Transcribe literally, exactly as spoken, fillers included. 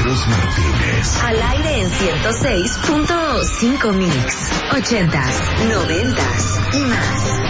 Carlos Martínez. Al aire en ciento seis punto cinco Mix. Ochentas, noventas y más.